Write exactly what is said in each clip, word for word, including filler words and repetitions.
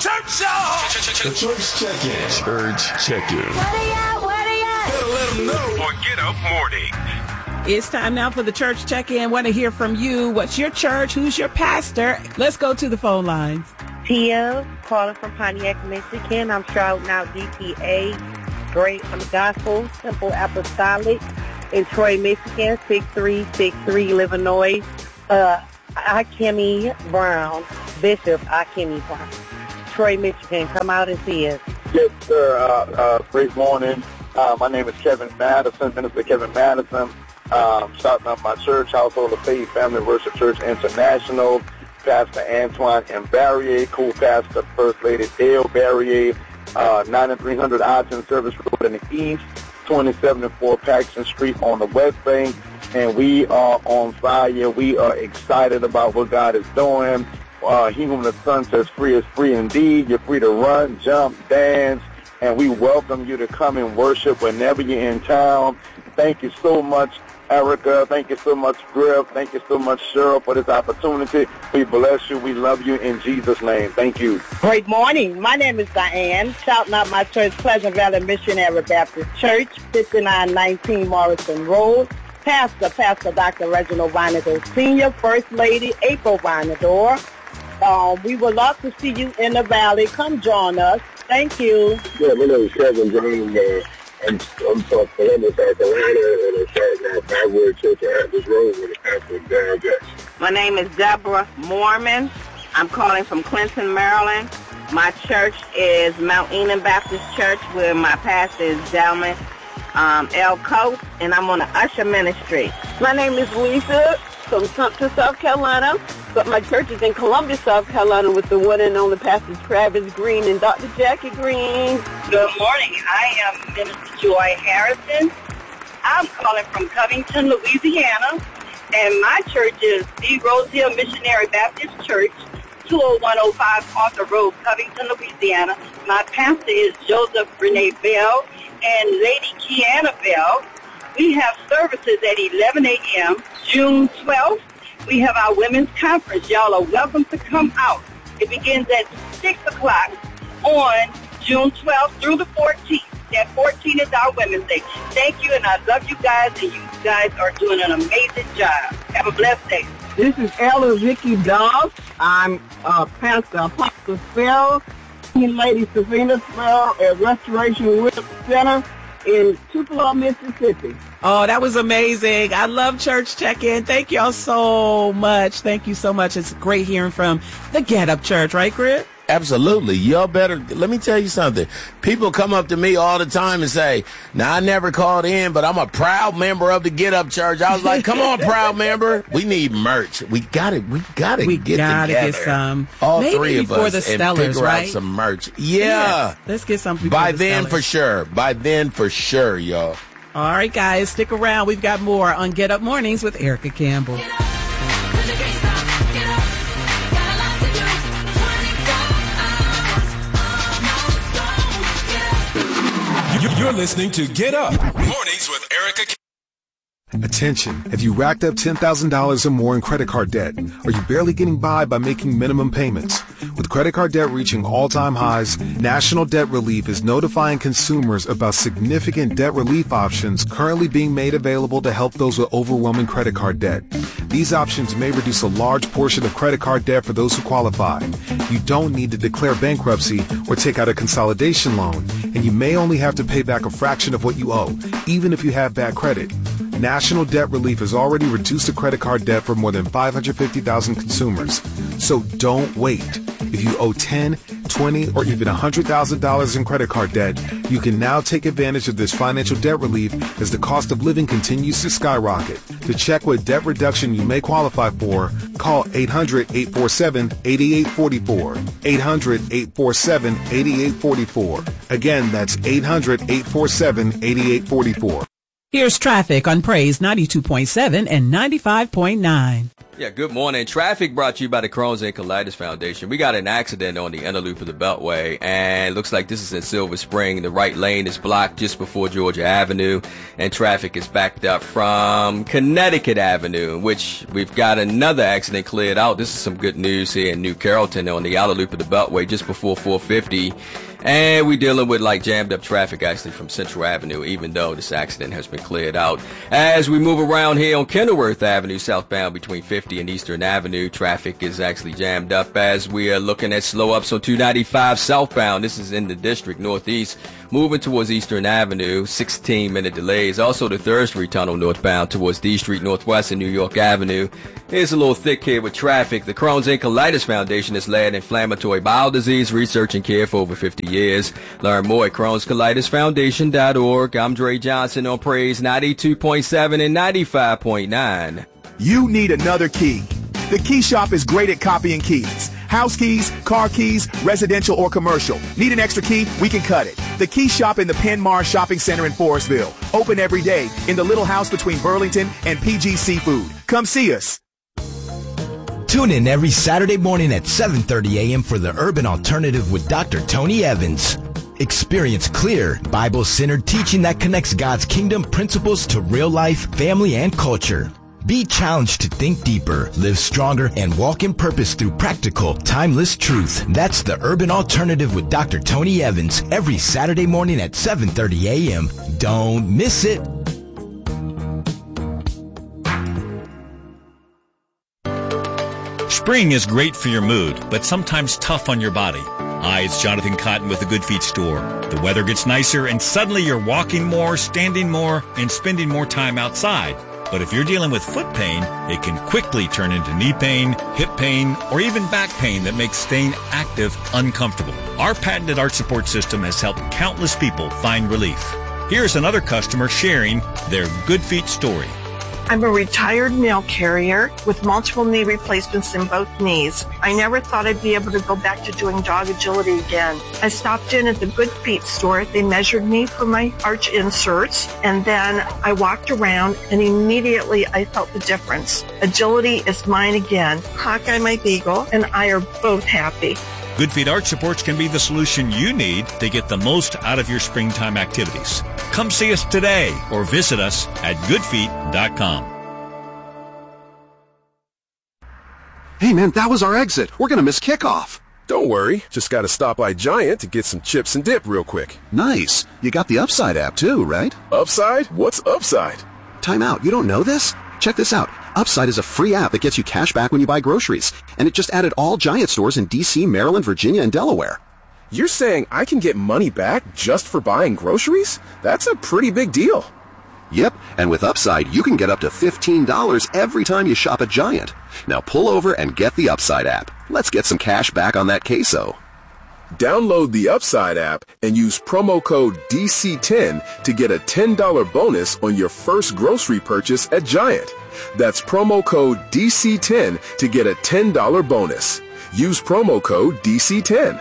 Church, y'all. The Church Check-In. Church Check-In. Where they at? Where they at? Better let them know. For Get Up Mornings. It's time now for the Church Check-In. Want to hear from you. What's your church? Who's your pastor? Let's go to the phone lines. Tia, calling from Pontiac, Michigan. I'm shouting out D P A, Great on the Gospel, Simple Apostolic, in Troy, Michigan, six three six three, Illinois. Uh, Akemi Brown, Bishop Akemi Brown, Troy, Michigan. Come out and see us. Yes, sir. Uh, uh, great morning. Uh, my name is Kevin Madison, Minister Kevin Madison. Um, shouting out my church, Household of Faith, Family Worship Church International, Pastor Antoine M. Barrier, co-pastor First Lady Dale Barrier, uh, ninety-three hundred Ogden Service Road in the east, twenty-seven and four Paxton Street on the west bank. And we are on fire. We are excited about what God is doing. Uh, he whom the Son says free is free indeed. You're free to run, jump, dance, and we welcome you to come and worship whenever you're in town. Thank you so much, Erica. Thank you so much, Griff. Thank you so much, Cheryl, for this opportunity. We bless you. We love you in Jesus' name. Thank you. Great morning. My name is Diane, shouting out my church, Pleasant Valley Missionary Baptist Church, fifty-nine nineteen Morrison Road. Pastor, Pastor Doctor Reginald Vinador Senior, First Lady April Vinador. Um, we would love to see you in the valley. Come join us. Thank you. Yeah, my name is Kevin James. Uh, I'm, I'm from Columbus, South Carolina, and I'm shouting out Byward Church on Atlas Road with the pastor Darryl Jackson. My name is Deborah Mormon. I'm calling from Clinton, Maryland. My church is Mount Enon Baptist Church, where my pastor is Delman um, L. Coates, and I'm on the usher ministry. My name is Lisa from Sumter, South Carolina, but my church is in Columbia, South Carolina, with the one and only Pastors Travis Green and Doctor Jackie Green. Good morning. I am Minister Joy Harrison. I'm calling from Covington, Louisiana, and my church is the Rose Hill Missionary Baptist Church, two oh one oh five Arthur Road, Covington, Louisiana. My pastor is Joseph Renee Bell and Lady Kiana Bell. We have services at eleven a.m. June twelfth. We have our women's conference. Y'all are welcome to come out. It begins at six o'clock on June twelfth through the fourteenth. That fourteenth is our Women's Day. Thank you, and I love you guys, and you guys are doing an amazing job. Have a blessed day. This is Ella Vicky Dobbs. I'm uh, Pastor Apostle Sparrow, Lady Savina Sparrow at Restoration Whip Center in Tupelo, Mississippi. Oh, that was amazing. I love Church Check-In. Thank y'all so much. Thank you so much. It's great hearing from the Get Up Church, right, Griff? Absolutely. Y'all better, let me tell you something. People come up to me all the time and say, now I never called in, but I'm a proud member of the Get Up Church. I was like, come on, proud member. We need merch. We got it. We got to get gotta together. Get some. All Maybe three of before us the and Stellars, figure right? out some merch. Yeah. Yes. Let's get some before By the then Stellars. for sure. By then for sure, y'all. All right, guys, stick around. We've got more on Get Up Mornings with Erica Campbell. You're listening to Get Up Mornings with Erica Campbell. Attention, have you racked up ten thousand dollars or more in credit card debt? Are you barely getting by by making minimum payments? With credit card debt reaching all-time highs, National Debt Relief is notifying consumers about significant debt relief options currently being made available to help those with overwhelming credit card debt. These options may reduce a large portion of credit card debt for those who qualify. You don't need to declare bankruptcy or take out a consolidation loan, and you may only have to pay back a fraction of what you owe, even if you have bad credit. National Debt Relief has already reduced the credit card debt for more than five hundred fifty thousand consumers. So don't wait. If you owe ten, twenty, or even one hundred thousand dollars in credit card debt, you can now take advantage of this financial debt relief as the cost of living continues to skyrocket. To check what debt reduction you may qualify for, call eight hundred, eight four seven, eight eight four four. eight hundred, eight four seven, eight eight four four. Again, that's eight hundred, eight four seven, eight eight four four. Here's traffic on Praise ninety-two point seven and ninety-five point nine. Yeah, good morning. Traffic brought to you by the Crohn's and Colitis Foundation. We got an accident on the inner loop of the Beltway, and it looks like this is in Silver Spring. The right lane is blocked just before Georgia Avenue, and traffic is backed up from Connecticut Avenue, which we've got another accident cleared out. This is some good news here in New Carrollton on the outer loop of the Beltway just before four fifty. And we're dealing with like jammed up traffic actually from Central Avenue, even though this accident has been cleared out. As we move around here on Kenilworth Avenue, southbound between fifty and Eastern Avenue, traffic is actually jammed up as we are looking at slow ups on two ninety-five southbound. This is in the district northeast, moving towards Eastern Avenue, sixteen minute delays. Also the third Street Tunnel northbound towards D Street Northwest and New York Avenue. It's a little thick here with traffic. The Crohn's and Colitis Foundation has led inflammatory bowel disease research and care for over fifty years. Learn more at Crohn's Colitis Foundation dot org. I'm Dre Johnson on Praise ninety-two point seven and ninety-five point nine. You need another key. The Key Shop is great at copying keys. House keys, car keys, residential or commercial. Need an extra key? We can cut it. The Key Shop in the Penn Mars Shopping Center in Forestville. Open every day in the little house between Burlington and P G Seafood. Come see us. Tune in every Saturday morning at seven thirty a.m. for the Urban Alternative with Doctor Tony Evans. Experience clear, Bible-centered teaching that connects God's kingdom principles to real life, family, and culture. Be challenged to think deeper, live stronger, and walk in purpose through practical, timeless truth. That's the Urban Alternative with Doctor Tony Evans every Saturday morning at seven thirty a.m. Don't miss it. Spring is great for your mood, but sometimes tough on your body. Hi, it's Jonathan Cotton with the Good Feet store. The weather gets nicer and suddenly you're walking more, standing more, and spending more time outside. But if you're dealing with foot pain, it can quickly turn into knee pain, hip pain, or even back pain that makes staying active uncomfortable. Our patented arch support system has helped countless people find relief. Here's another customer sharing their Good Feet story. I'm a retired mail carrier with multiple knee replacements in both knees. I never thought I'd be able to go back to doing dog agility again. I stopped in at the Good Feet store. They measured me for my arch inserts, and then I walked around, and immediately I felt the difference. Agility is mine again. Hawkeye, my beagle, and I are both happy. Good Feet Arch Supports can be the solution you need to get the most out of your springtime activities. Come see us today or visit us at good feet dot com. Hey man, that was our exit. We're gonna miss kickoff. Don't worry, just gotta stop by Giant to get some chips and dip real quick. Nice. You got the Upside app too, right? Upside? What's Upside? Time out. You don't know this? Check this out. Upside is a free app that gets you cash back when you buy groceries. And it just added all Giant stores in D C, Maryland, Virginia, and Delaware. You're saying I can get money back just for buying groceries? That's a pretty big deal. Yep, and with Upside, you can get up to fifteen dollars every time you shop at Giant. Now pull over and get the Upside app. Let's get some cash back on that queso. Download the Upside app and use promo code D C ten to get a ten dollars bonus on your first grocery purchase at Giant. That's promo code D C ten to get a ten dollars bonus. Use promo code D C ten.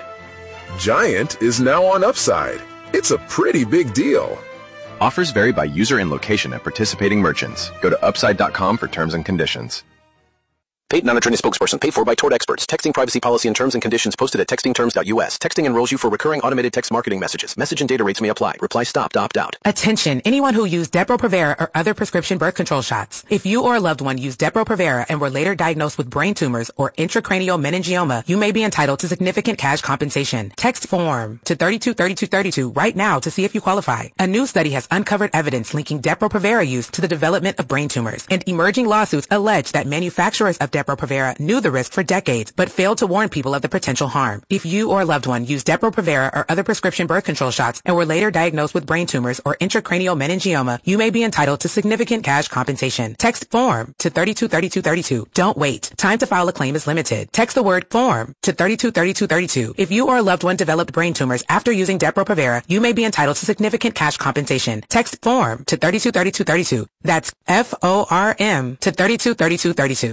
Giant is now on Upside. It's a pretty big deal. Offers vary by user and location at participating merchants. Go to upside dot com for terms and conditions. Paid non-attorney spokesperson paid for by Tort Experts. Texting privacy policy and terms and conditions posted at texting terms dot U S. Texting enrolls you for recurring automated text marketing messages. Message and data rates may apply. Reply stop to opt out. Attention, anyone who used Depo-Provera or other prescription birth control shots. If you or a loved one used Depo-Provera and were later diagnosed with brain tumors or intracranial meningioma, you may be entitled to significant cash compensation. Text FORM to thirty-two thirty-two thirty-two right now to see if you qualify. A new study has uncovered evidence linking Depo-Provera use to the development of brain tumors, and emerging lawsuits allege that manufacturers of Depo-Provera knew the risk for decades, but failed to warn people of the potential harm. If you or a loved one used Depo-Provera or other prescription birth control shots and were later diagnosed with brain tumors or intracranial meningioma, you may be entitled to significant cash compensation. Text FORM to thirty-two thirty-two thirty-two. Don't wait. Time to file a claim is limited. Text the word FORM to thirty-two thirty-two thirty-two. If you or a loved one developed brain tumors after using Depo-Provera, you may be entitled to significant cash compensation. Text FORM to thirty-two thirty-two thirty-two. That's F O R M to thirty-two thirty-two thirty-two.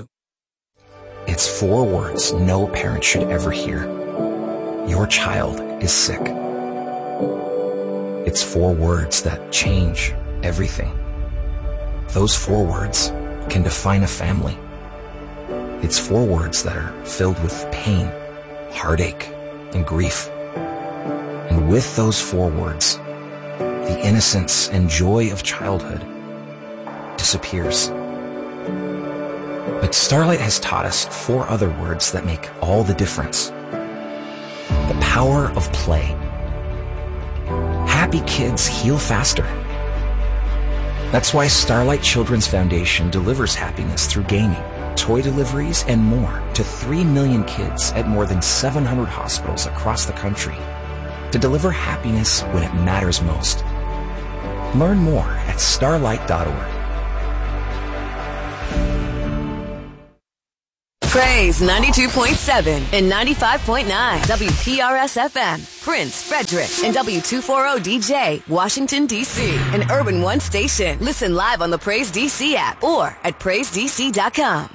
It's four words no parent should ever hear. Your child is sick. It's four words that change everything. Those four words can define a family. It's four words that are filled with pain, heartache, and grief. And with those four words, the innocence and joy of childhood disappears. But Starlight has taught us four other words that make all the difference. The power of play. Happy kids heal faster. That's why Starlight Children's Foundation delivers happiness through gaming, toy deliveries, and more to three million kids at more than seven hundred hospitals across the country to deliver happiness when it matters most. Learn more at starlight dot org. Praise ninety-two point seven and ninety-five point nine W P R S F M, Prince, Frederick, and W two forty D J, Washington, D C, an Urban One station. Listen live on the Praise D C app or at praise d c dot com.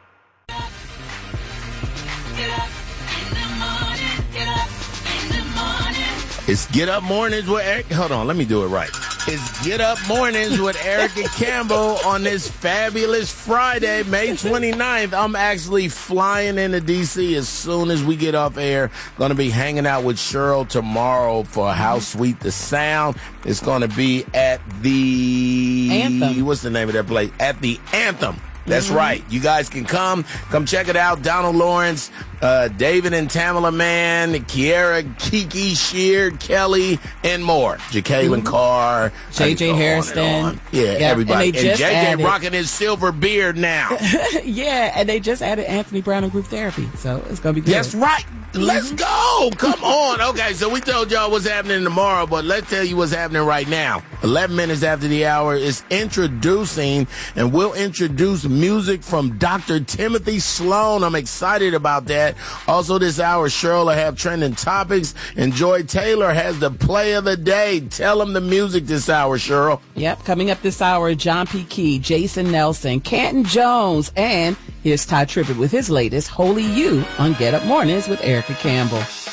It's Get Up Mornings with Eric. Hold on, let me do it right. It's Get Up Mornings with Erica Campbell on this fabulous Friday, May twenty-ninth. I'm actually flying into D C as soon as we get off air. Going to be hanging out with Cheryl tomorrow for How Sweet the Sound. It's going to be at the... Anthem. What's the name of that place? At the Anthem. That's mm-hmm. right. You guys can come. Come check it out. Donald Lawrence, uh, David and Tamala Mann, Kiera, Kiki, Shear, Kelly, and more. Jacqueline mm-hmm. Carr. J J Harrison. Yeah, yeah, everybody. And, and J J added, rocking his silver beard now. Yeah, and they just added Anthony Brown in group therapy, so it's going to be good. That's right. Let's go. Come on. Okay, so we told y'all what's happening tomorrow, but let's tell you what's happening right now. eleven minutes after the hour is introducing, and we'll introduce music from Doctor Timothy Sloan. I'm excited about that. Also this hour, Cheryl will have trending topics, and Joy Taylor has the play of the day. Tell them the music this hour, Cheryl. Yep, coming up this hour, John P. Key, Jason Nelson, Canton Jones, and here's Ty Tribbett with his latest, Holy You, on Get Up Mornings with Erica Campbell.